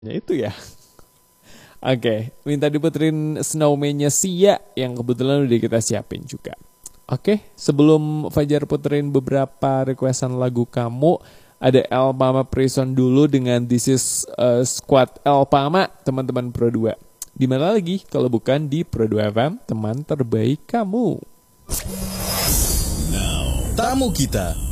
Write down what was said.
Ya itu ya. Oke, minta diputerin Snowman-nya Sia yang kebetulan udah kita siapin juga. Oke, sebelum Fajar puterin beberapa requestan lagu kamu, ada El Pama Prison dulu dengan This Is Squad El Pama, teman-teman Pro 2. Di mana lagi kalau bukan di Pro 2 FM, teman terbaik kamu. Tamu kita